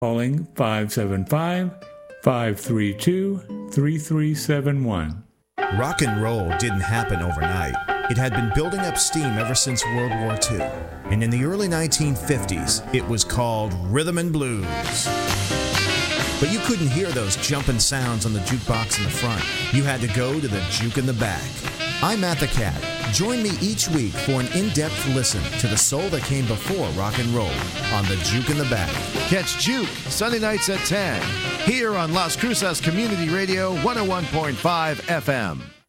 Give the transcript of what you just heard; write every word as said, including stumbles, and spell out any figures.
calling five seven five, five three two, three three seven one. Rock and roll didn't happen overnight. It had been building up steam ever since World War Two. And in the early nineteen fifties, it was called rhythm and blues. But you couldn't hear those jumping sounds on the jukebox in the front. You had to go to the juke in the back. I'm Matt the Cat. Join me each week for an in-depth listen to the soul that came before rock and roll on the Juke in the Back. Catch Juke Sunday nights at ten here on Las Cruces Community Radio one oh one point five F M.